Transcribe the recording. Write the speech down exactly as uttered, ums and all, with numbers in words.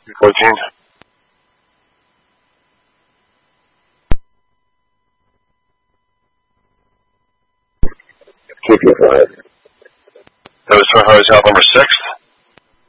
fourteen. Two two five. That was for hotel number six.